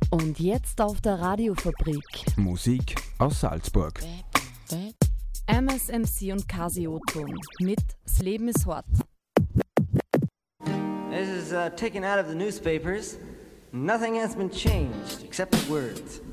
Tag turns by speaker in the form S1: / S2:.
S1: Und jetzt auf der Radiofabrik.
S2: Musik aus Salzburg.
S1: MSMC und Casio-Ton mit Das Leben ist hart.
S3: This is taken out of the newspapers. Nothing has been changed except the words.